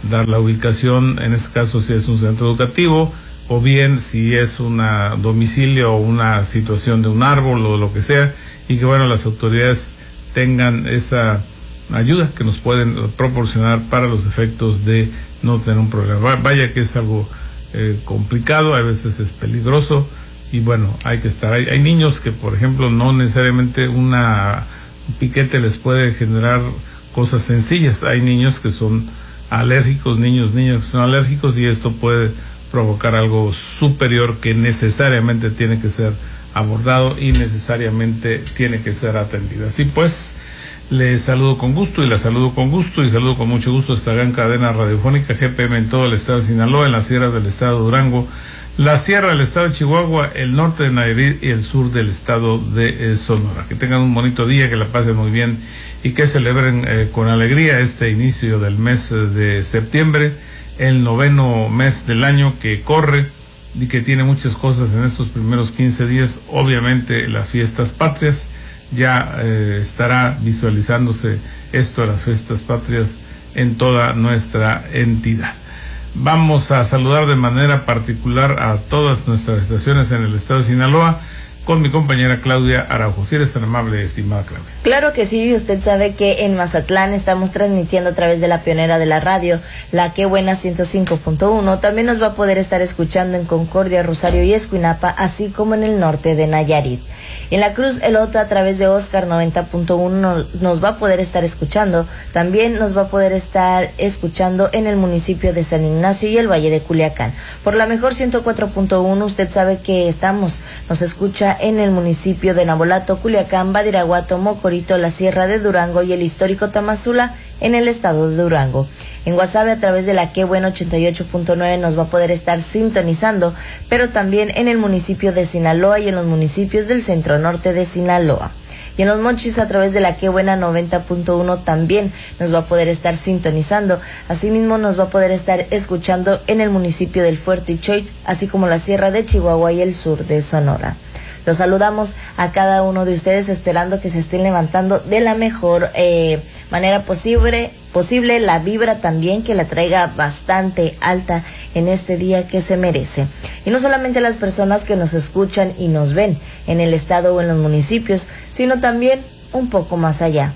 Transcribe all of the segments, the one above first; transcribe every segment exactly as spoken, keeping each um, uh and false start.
dar la ubicación, en este caso si es un centro educativo, o bien si es un domicilio o una situación de un árbol o lo que sea, y que bueno, las autoridades tengan esa ayuda que nos pueden proporcionar para los efectos de no tener un problema. Vaya que es algo eh, complicado, a veces es peligroso, y bueno, hay que estar. Hay, hay niños que, por ejemplo, no necesariamente una un piquete les puede generar cosas sencillas. Hay niños que son alérgicos, niños, niñas que son alérgicos, y esto puede provocar algo superior que necesariamente tiene que ser abordado y necesariamente tiene que ser atendido. Así pues, les saludo con gusto y la saludo con gusto y saludo con mucho gusto esta gran cadena radiofónica G P M en todo el estado de Sinaloa, en las sierras del estado de Durango, la sierra del estado de Chihuahua, el norte de Nayarit y el sur del estado de eh, Sonora. Que tengan un bonito día, que la pasen muy bien y que celebren eh, con alegría este inicio del mes de septiembre, el noveno mes del año que corre y que tiene muchas cosas en estos primeros quince días. Obviamente las fiestas patrias, ya eh, estará visualizándose esto de las fiestas patrias en toda nuestra entidad. Vamos a saludar de manera particular a todas nuestras estaciones en el estado de Sinaloa con mi compañera Claudia Araujo. Si eres tan amable, estimada Claudia. Claro que sí, usted sabe que en Mazatlán estamos transmitiendo a través de la pionera de la radio, la Que Buena ciento cinco punto uno. También nos va a poder estar escuchando en Concordia, Rosario y Escuinapa, así como en el norte de Nayarit. En la Cruz Elota, a través de Oscar noventa punto uno, nos va a poder estar escuchando. También nos va a poder estar escuchando en el municipio de San Ignacio y el Valle de Culiacán. Por la Mejor ciento cuatro punto uno, usted sabe que estamos, nos escucha en el municipio de Nabolato, Culiacán, Badiraguato, Mocorito, la Sierra de Durango y el histórico Tamazula en el estado de Durango. En Guasave, a través de la Que Buena ochenta y ocho punto nueve, nos va a poder estar sintonizando, pero también en el municipio de Sinaloa y en los municipios del centro norte de Sinaloa. Y en Los Mochis, a través de la Que Buena noventa punto uno, también nos va a poder estar sintonizando. Asimismo, nos va a poder estar escuchando en el municipio del Fuerte y Choix, así como la Sierra de Chihuahua y el sur de Sonora. Los saludamos a cada uno de ustedes, esperando que se estén levantando de la mejor eh, manera posible, posible, la vibra también que la traiga bastante alta en este día que se merece. Y no solamente las personas que nos escuchan y nos ven en el estado o en los municipios, sino también un poco más allá.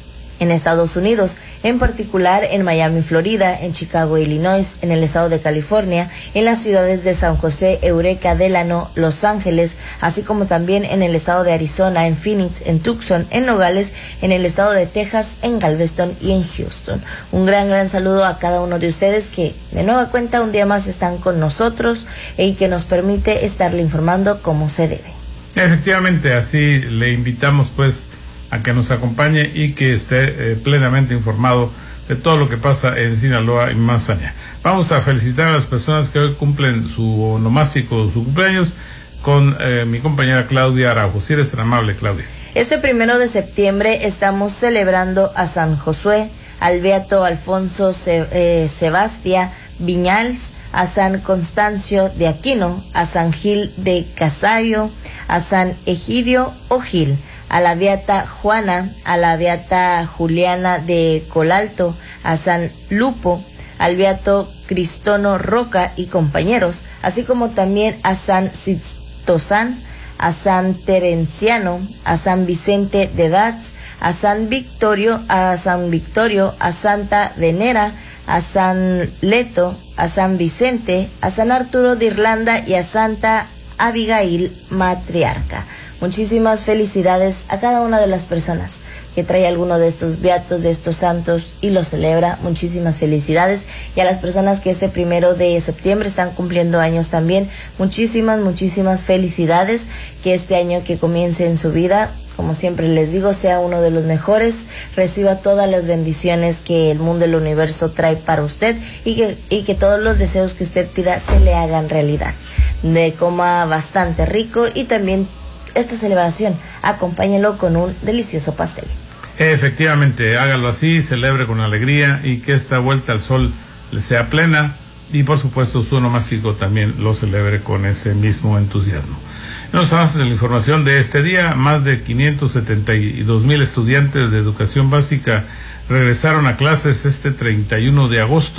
En Estados Unidos, en particular en Miami, Florida, en Chicago, Illinois, en el estado de California, en las ciudades de San José, Eureka, Delano, Los Ángeles, así como también en el estado de Arizona, en Phoenix, en Tucson, en Nogales, en el estado de Texas, en Galveston y en Houston. Un gran, gran saludo a cada uno de ustedes que de nueva cuenta un día más están con nosotros y que nos permite estarle informando como se debe. Efectivamente, así le invitamos pues a que nos acompañe y que esté eh, plenamente informado de todo lo que pasa en Sinaloa y más allá. Vamos a felicitar a las personas que hoy cumplen su onomástico, su cumpleaños, con eh, mi compañera Claudia Araujo. Si eres tan amable, Claudia. Este primero de septiembre estamos celebrando a San Josué, al beato Alfonso Se, eh, Sebastia Viñals, a San Constancio de Aquino, a San Gil de Casario, a San Egidio Ogil, a la beata Juana, a la beata Juliana de Colalto, a San Lupo, al beato Cristono Roca y compañeros, así como también a San Sixtosán, a San Terenciano, a San Vicente de Dax, a San Victorio, a San Victorio, a Santa Venera, a San Leto, a San Vicente, a San Arturo de Irlanda y a Santa Abigail Matriarca. Muchísimas felicidades a cada una de las personas que trae alguno de estos beatos, de estos santos y lo celebra. Muchísimas felicidades. Y a las personas que este primero de septiembre están cumpliendo años también, muchísimas, muchísimas felicidades. Que este año que comience en su vida, como siempre les digo, sea uno de los mejores, reciba todas las bendiciones que el mundo, el universo trae para usted y que, y que todos los deseos que usted pida se le hagan realidad. De coma bastante rico y también esta celebración, acompáñelo con un delicioso pastel. Efectivamente, hágalo así, celebre con alegría y que esta vuelta al sol le sea plena y por supuesto su onomástico también lo celebre con ese mismo entusiasmo. En los avances de la información de este día, más de quinientos setenta y dos mil estudiantes de educación básica regresaron a clases este treinta y uno de agosto.